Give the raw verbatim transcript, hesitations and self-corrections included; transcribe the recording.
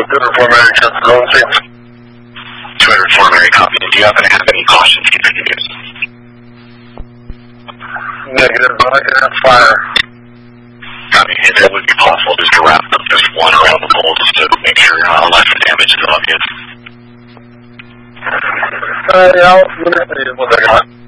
two hundred four Mary, check the zone six. two hundred four Mary, copy. Do you happen to have any caution to introduce? Negative, but I can have fire. Copy. If it would be possible just to wrap up just one around the pole just to make sure uh, less damage is obvious. Uh, yeah, I'll, what I got?